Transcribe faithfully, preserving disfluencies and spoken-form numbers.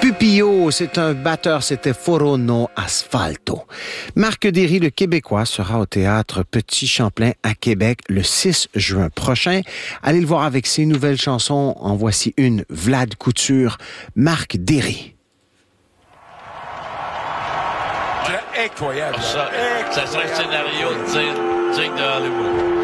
Pupillo, c'est un batteur, c'était Foro no Asfalto. Marc Derry, le Québécois, sera au théâtre Petit Champlain à Québec le six juin prochain. Allez le voir avec ses nouvelles chansons. En voici une, Vlad Couture, Marc Derry. Incroyable. Ça, ça serait un scénario digne de Hollywood.